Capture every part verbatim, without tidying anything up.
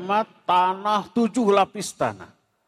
kiamat tanah, tujuh lapis tanah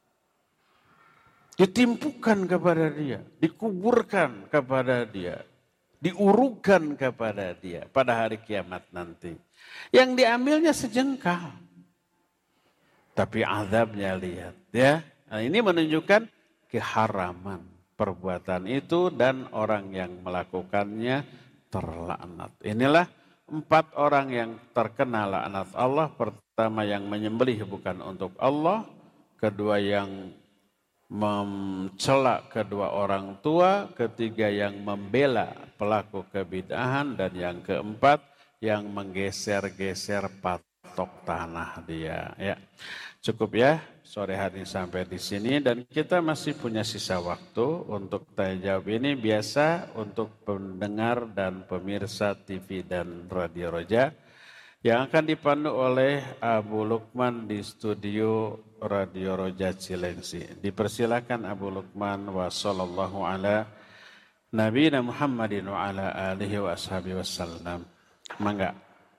ditimpukan kepada dia, dikuburkan kepada dia, diurukan kepada dia pada hari kiamat nanti. Yang diambilnya sejengkal, tapi azabnya lihat ya. Nah, ini menunjukkan keharaman perbuatan itu dan orang yang melakukannya terlaknat. Inilah empat orang yang terkena laknat Allah. Pertama yang menyembelih bukan untuk Allah, kedua yang mencela kedua orang tua, ketiga yang membela pelaku kebid'ahan, dan yang keempat yang menggeser-geser patok tanah dia. Ya, cukup ya sore hari ini sampai di sini, dan kita masih punya sisa waktu untuk tanya jawab ini. Biasa untuk pendengar dan pemirsa T V dan Radio Roja yang akan dipandu oleh Abu Lukman di studio Radio Roja Cilengsi. Dipersilakan Abu Lukman. Wa sallallahu ala nabiyina Muhammadin wa ala alihi wa ashabihi wasallam. Mangga.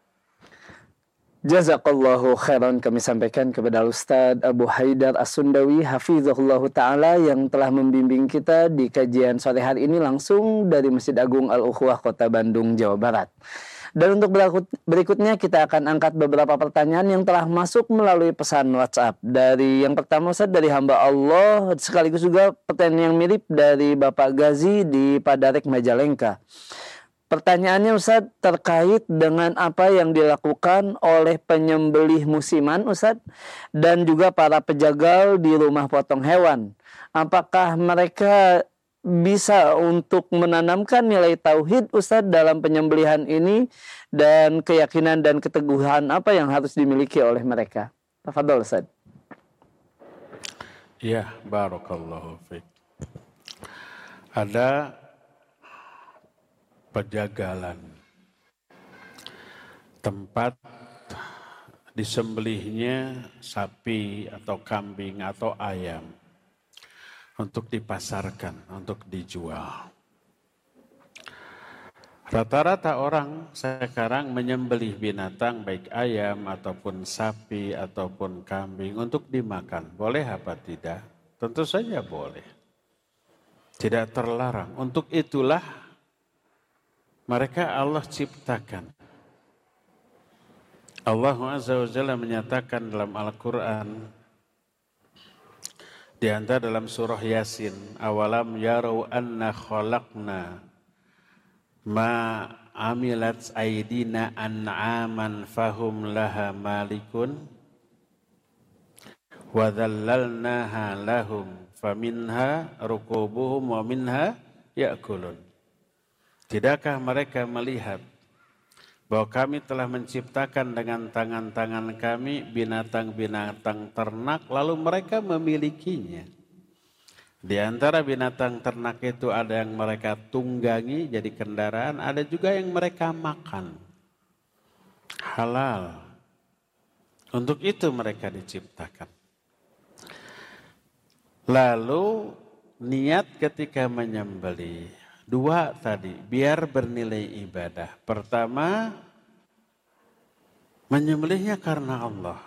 Jazakallahu khairan kami sampaikan kepada Ustadz Abu Haidar As-Sundawi hafizahullahu ta'ala yang telah membimbing kita di kajian sore hari ini langsung dari Masjid Agung Al-Ukhwah Kota Bandung, Jawa Barat. Dan untuk berikutnya kita akan angkat beberapa pertanyaan yang telah masuk melalui pesan WhatsApp. Dari yang pertama Ustadz dari hamba Allah, sekaligus juga pertanyaan yang mirip dari Bapak Gazi di Padarek Majalengka. Pertanyaannya Ustadz terkait dengan apa yang dilakukan oleh penyembelih musiman Ustadz dan juga para pejagal di rumah potong hewan. Apakah mereka bisa untuk menanamkan nilai tauhid Ustadz dalam penyembelihan ini, dan keyakinan dan keteguhan apa yang harus dimiliki oleh mereka? Tafadhol Ustadz. Ya, barakallahu fiik. Ada pejagalan, tempat disembelihnya sapi atau kambing atau ayam untuk dipasarkan, untuk dijual. Rata-rata orang sekarang menyembelih binatang baik ayam ataupun sapi ataupun kambing untuk dimakan. Boleh apa tidak? Tentu saja boleh. Tidak terlarang. Untuk itulah mereka Allah ciptakan. Allah Azza wa Jalla menyatakan dalam Al-Quran, di antara dalam surah Yasin, awalam yarau anna khalaqna ma amilat aidina an'aman fahum laha malikun wa dhallalnaha lahum faminha rukubuhum wa minha ya'kulun. Tidakkah mereka melihat bahwa kami telah menciptakan dengan tangan-tangan kami binatang-binatang ternak, lalu mereka memilikinya. Di antara binatang ternak itu ada yang mereka tunggangi jadi kendaraan, ada juga yang mereka makan. Halal. Untuk itu mereka diciptakan. Lalu niat ketika menyembelih. Dua tadi, biar bernilai ibadah. Pertama, menyembelihnya karena Allah.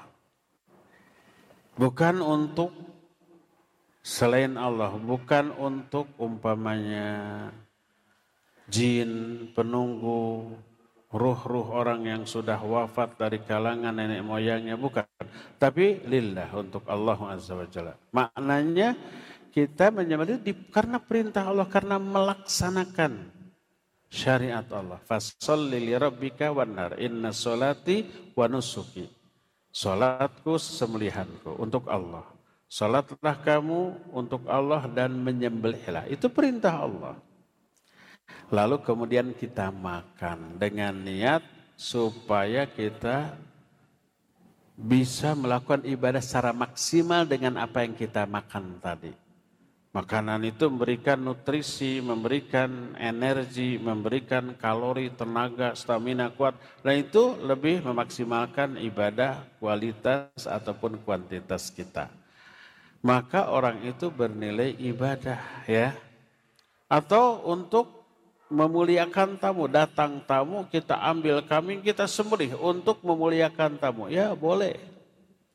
Bukan untuk selain Allah. Bukan untuk umpamanya jin, penunggu, ruh-ruh orang yang sudah wafat dari kalangan nenek moyangnya. Bukan. Tapi lillah, untuk Allah Azza wa Jalla. Maknanya, kita menyembelih karena perintah Allah, karena melaksanakan syariat Allah. Fasholli li rabbika wanhar inna sholati wa nusuki. Salatku sembelihanku untuk Allah. Salatlah kamu untuk Allah dan menyembelihlah. Itu perintah Allah. Lalu kemudian kita makan dengan niat supaya kita bisa melakukan ibadah secara maksimal dengan apa yang kita makan tadi. Makanan itu memberikan nutrisi, memberikan energi, memberikan kalori, tenaga, stamina kuat. Dan itu lebih memaksimalkan ibadah kualitas ataupun kuantitas kita. Maka orang itu bernilai ibadah ya. Atau untuk memuliakan tamu, datang tamu kita ambil kambing, kita sembelih untuk memuliakan tamu. Ya boleh.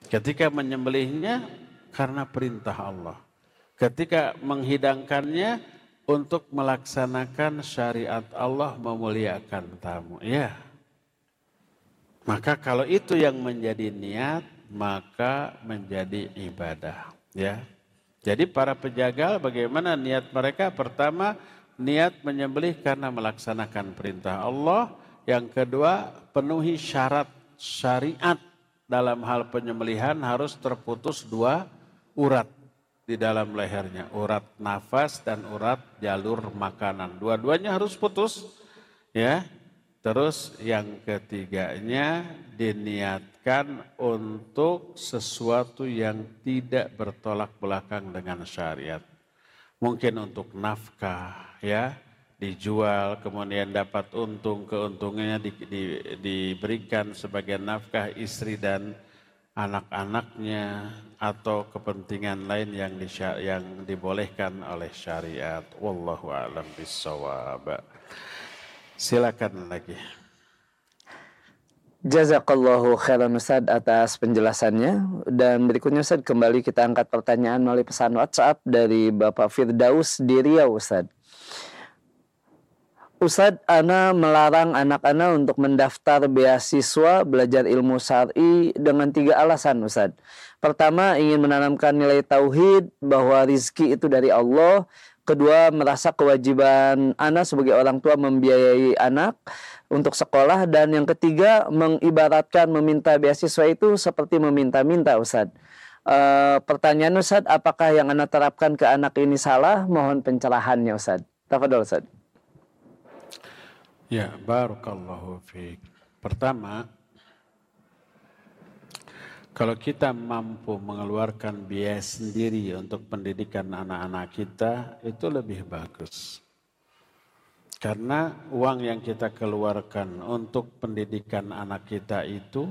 Ketika menyembelihnya karena perintah Allah. Ketika menghidangkannya untuk melaksanakan syariat Allah memuliakan tamu. Ya. Maka kalau itu yang menjadi niat, maka menjadi ibadah. Ya. Jadi para penjagal bagaimana niat mereka? Pertama, niat menyembelih karena melaksanakan perintah Allah. Yang kedua, penuhi syarat syariat. Dalam hal penyembelihan harus terputus dua urat di dalam lehernya. Urat nafas dan urat jalur makanan. Dua-duanya harus putus. Ya. Terus yang ketiganya diniatkan untuk sesuatu yang tidak bertolak belakang dengan syariat. Mungkin untuk nafkah, ya, dijual, kemudian dapat untung, keuntungannya di, di, diberikan sebagai nafkah istri dan anak-anaknya, atau kepentingan lain yang, di, yang dibolehkan oleh syariat. Wallahu a'lam bishawab. Silakan lagi. Jazakallahu khairan Ustaz atas penjelasannya. Dan berikutnya Ustaz, kembali kita angkat pertanyaan melalui pesan WhatsApp dari Bapak Firdaus di Riau Ustaz. Ustaz, ana melarang anak ana untuk mendaftar beasiswa belajar ilmu syar'i dengan tiga alasan Ustaz. Pertama, ingin menanamkan nilai tauhid bahwa rizki itu dari Allah. Kedua, merasa kewajiban anak sebagai orang tua membiayai anak untuk sekolah. Dan yang ketiga, mengibaratkan meminta beasiswa itu seperti meminta-minta Ustaz. E, pertanyaan Ustaz, apakah yang anak terapkan ke anak ini salah? Mohon pencerahannya Ustaz. Tafadhol Ustaz. Ya, barakallahu fiik. Pertama, kalau kita mampu mengeluarkan biaya sendiri untuk pendidikan anak-anak kita, itu lebih bagus. Karena uang yang kita keluarkan untuk pendidikan anak kita itu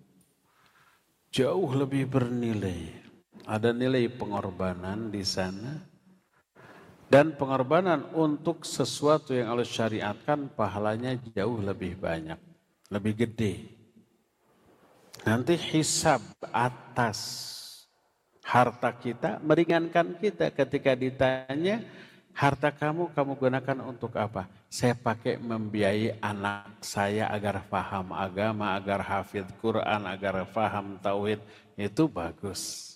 jauh lebih bernilai. Ada nilai pengorbanan di sana. Dan pengorbanan untuk sesuatu yang Allah syariatkan pahalanya jauh lebih banyak, lebih gede. Nanti hisab atas harta kita meringankan kita ketika ditanya, harta kamu kamu gunakan untuk apa? Saya pakai membiayai anak saya agar paham agama, agar hafidz Quran, agar paham tauhid. Itu bagus.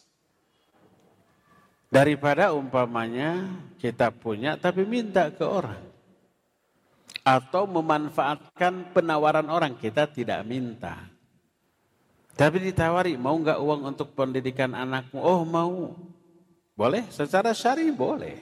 Daripada umpamanya kita punya tapi minta ke orang. Atau memanfaatkan penawaran orang, kita tidak minta. Tapi ditawari, mau nggak uang untuk pendidikan anakmu? Oh mau. Boleh, secara syar'i boleh.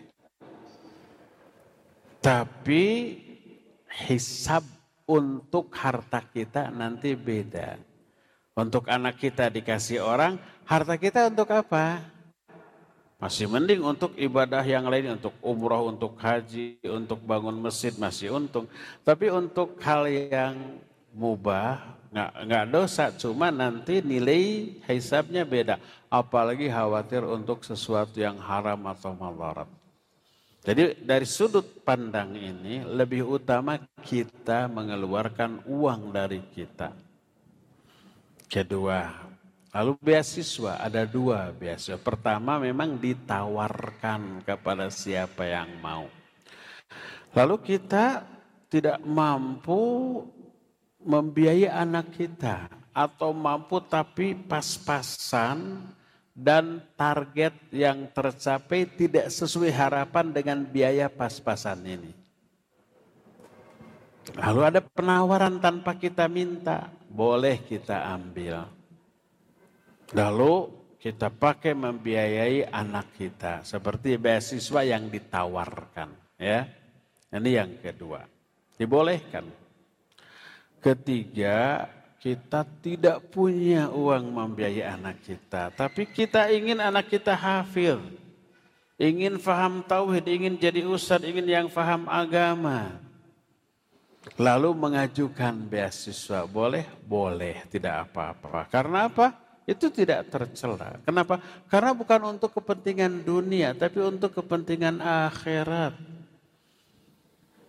Tapi hisab untuk harta kita nanti beda. Untuk anak kita dikasih orang, harta kita untuk apa? Masih mending untuk ibadah yang lain, untuk umroh, untuk haji, untuk bangun masjid masih untung. Tapi untuk hal yang mubah, nggak nggak dosa, cuma nanti nilai hisabnya beda. Apalagi khawatir untuk sesuatu yang haram atau madarat. Jadi dari sudut pandang ini lebih utama kita mengeluarkan uang dari kita. Kedua, lalu beasiswa, ada dua beasiswa. Pertama memang ditawarkan kepada siapa yang mau. Lalu kita tidak mampu membiayai anak kita. Atau mampu tapi pas-pasan dan target yang tercapai tidak sesuai harapan dengan biaya pas-pasan ini. Lalu ada penawaran tanpa kita minta, boleh kita ambil. Lalu kita pakai membiayai anak kita seperti beasiswa yang ditawarkan, ya. Ini yang kedua, dibolehkan. Ketiga, kita tidak punya uang membiayai anak kita, tapi kita ingin anak kita hafil, ingin faham tauhid, ingin jadi ustadz, ingin yang faham agama. Lalu mengajukan beasiswa, boleh? Boleh, tidak apa-apa. Karena apa? Itu tidak tercela. Kenapa? Karena bukan untuk kepentingan dunia, tapi untuk kepentingan akhirat.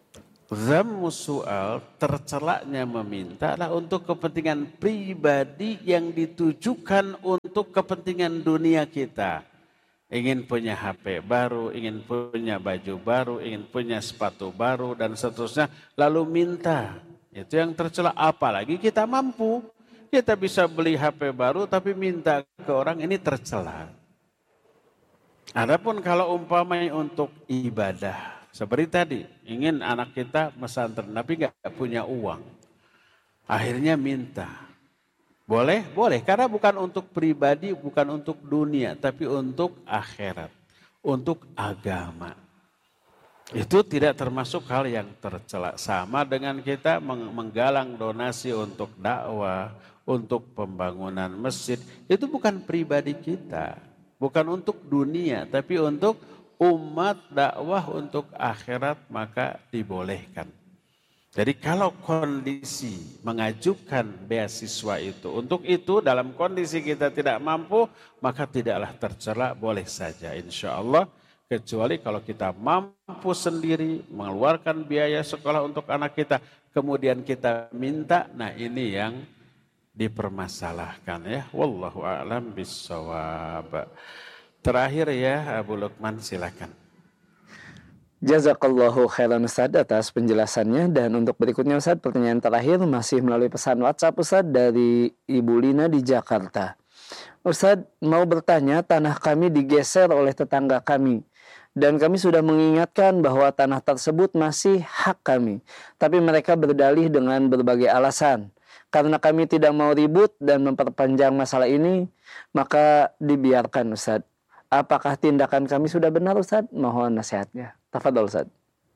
Dhammu su'al, tercelaknya meminta adalah untuk kepentingan pribadi yang ditujukan untuk kepentingan dunia kita. Ingin punya H P baru, ingin punya baju baru, ingin punya sepatu baru, dan seterusnya. Lalu minta. Itu yang tercela. Apalagi kita mampu. Kita bisa beli H P baru tapi minta ke orang, ini tercela. Adapun kalau umpamanya untuk ibadah. Seperti tadi, ingin anak kita pesantren tapi nggak punya uang. Akhirnya minta. Boleh? Boleh. Karena bukan untuk pribadi, bukan untuk dunia, tapi untuk akhirat. Untuk agama. Itu tidak termasuk hal yang tercela. Sama dengan kita menggalang donasi untuk dakwah, untuk pembangunan masjid. Itu bukan pribadi kita. Bukan untuk dunia, tapi untuk umat, dakwah, untuk akhirat, maka dibolehkan. Jadi kalau kondisi mengajukan beasiswa itu, untuk itu dalam kondisi kita tidak mampu, maka tidaklah tercela, boleh saja insya Allah. Kecuali kalau kita mampu sendiri mengeluarkan biaya sekolah untuk anak kita, kemudian kita minta, nah ini yang dipermasalahkan ya. Wallahu a'lam bissawab. Terakhir ya Abu Lukman, silakan. Jazakallahu khairan Ustaz atas penjelasannya. Dan untuk berikutnya Ustaz, pertanyaan terakhir masih melalui pesan WhatsApp Ustaz dari Ibu Lina di Jakarta. Ustaz mau bertanya, tanah kami digeser oleh tetangga kami. Dan kami sudah mengingatkan bahwa tanah tersebut masih hak kami. Tapi mereka berdalih dengan berbagai alasan. Karena kami tidak mau ribut dan memperpanjang masalah ini, maka dibiarkan Ustaz. Apakah tindakan kami sudah benar Ustaz? Mohon nasihatnya. Tafadhol Ustaz.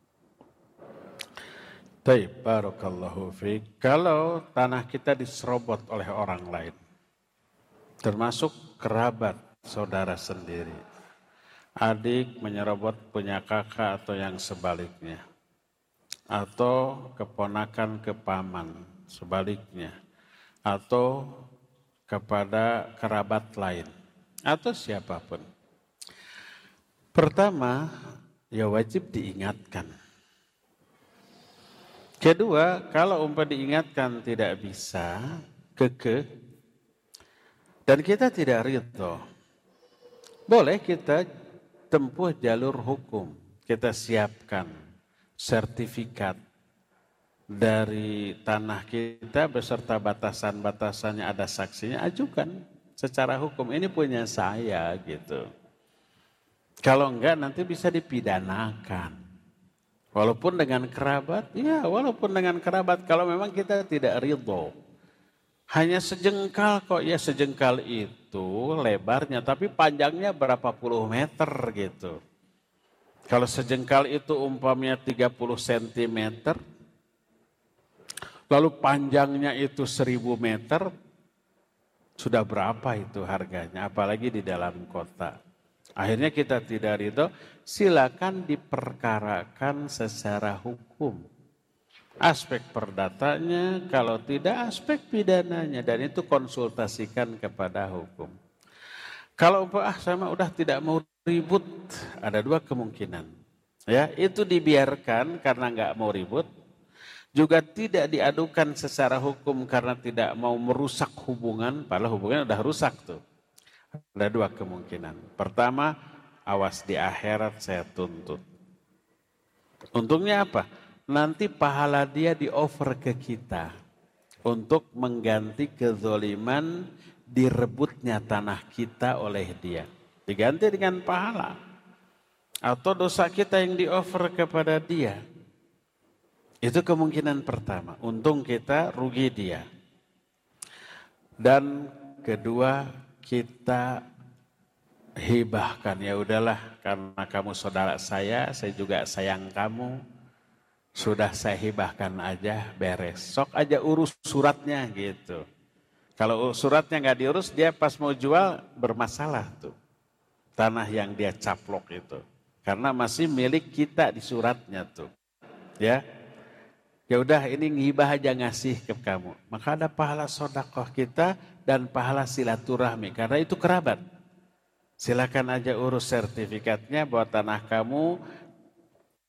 Baik, barakallahu fiik. Kalau tanah kita diserobot oleh orang lain, termasuk kerabat saudara sendiri, adik menyerobot punya kakak atau yang sebaliknya, atau keponakan ke paman sebaliknya, atau kepada kerabat lain, atau siapapun. Pertama, ya wajib diingatkan. Kedua, kalau umpah diingatkan tidak bisa, kekeh, dan kita tidak ridho, boleh kita tempuh jalur hukum. Kita siapkan sertifikat dari tanah kita beserta batasan-batasannya, ada saksinya, ajukan secara hukum. Ini punya saya gitu. Kalau enggak nanti bisa dipidanakan. Walaupun dengan kerabat, ya walaupun dengan kerabat kalau memang kita tidak ridho. Hanya sejengkal kok, ya sejengkal itu lebarnya, tapi panjangnya berapa puluh meter gitu. Kalau sejengkal itu umpamanya tiga puluh sentimeter, lalu panjangnya itu seribu meter, sudah berapa itu harganya, apalagi di dalam kota. Akhirnya kita tidak ridho, silakan diperkarakan secara hukum. Aspek perdatanya, kalau tidak aspek pidananya, dan itu konsultasikan kepada hukum. Kalau ah sama udah tidak mau ribut, ada dua kemungkinan. Ya, itu dibiarkan karena nggak mau ribut, juga tidak diadukan secara hukum karena tidak mau merusak hubungan, padahal hubungan udah rusak tuh. Ada dua kemungkinan. Pertama, awas di akhirat saya tuntut. Untungnya apa? Nanti pahala dia di-offer ke kita untuk mengganti kezoliman direbutnya tanah kita oleh dia. Diganti dengan pahala. Atau dosa kita yang di-offer kepada dia. Itu kemungkinan pertama. Untung kita, rugi dia. Dan kedua, kita hibahkan, ya udahlah karena kamu saudara saya, saya juga sayang kamu, sudah saya hibahkan aja, beres. Sok aja urus suratnya gitu. Kalau suratnya nggak diurus, dia pas mau jual bermasalah tuh. Tanah yang dia caplok itu, karena masih milik kita di suratnya tuh, ya. Ya udah ini ngibah aja ngasih ke kamu. Maka ada pahala sedekah kita dan pahala silaturahmi karena itu kerabat. Silakan aja urus sertifikatnya bahwa tanah kamu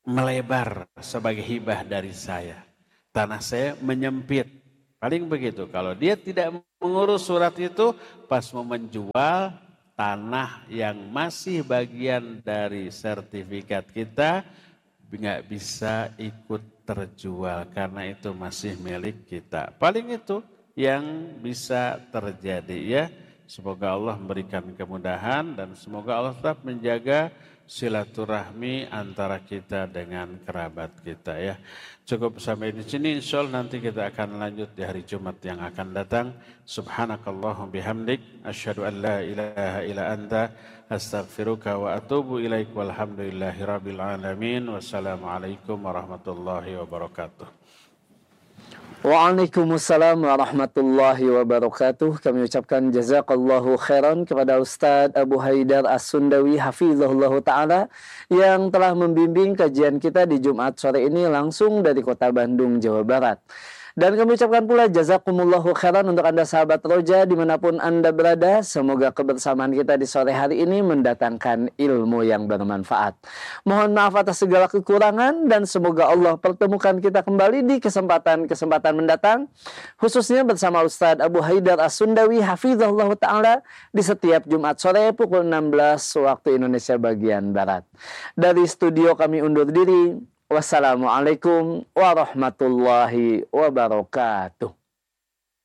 melebar sebagai hibah dari saya. Tanah saya menyempit. Paling begitu. Kalau dia tidak mengurus surat itu, pas mau menjual tanah yang masih bagian dari sertifikat kita, nggak bisa ikut terjual karena itu masih milik kita. Paling itu yang bisa terjadi ya. Semoga Allah memberikan kemudahan dan semoga Allah tetap menjaga silaturahmi antara kita dengan kerabat kita ya. Cukup sampai di sini, insyaallah nanti kita akan lanjut di hari Jumat yang akan datang. Subhanakallahumma bihamdik asyhadu an la ilaha illa anta astaghfiruka wa atubu ilaik walhamdulillahi rabbil alamin. Wassalamualaikum warahmatullahi wabarakatuh. Waalaikumsalam warahmatullahi wabarakatuh. Kami ucapkan jazakallahu khairan kepada Ustadz Abu Haidar As-Sundawi hafizahullah ta'ala yang telah membimbing kajian kita di Jumat sore ini langsung dari kota Bandung, Jawa Barat. Dan kami ucapkan pula jazakumullahu khairan untuk Anda sahabat Roja dimanapun Anda berada. Semoga kebersamaan kita di sore hari ini mendatangkan ilmu yang bermanfaat. Mohon maaf atas segala kekurangan dan semoga Allah pertemukan kita kembali di kesempatan-kesempatan mendatang. Khususnya bersama Ustadz Abu Haidar As-Sundawi hafizahullah ta'ala di setiap Jumat sore pukul enam belas waktu Indonesia bagian Barat. Dari studio kami undur diri. Wassalamualaikum warahmatullahi wabarakatuh.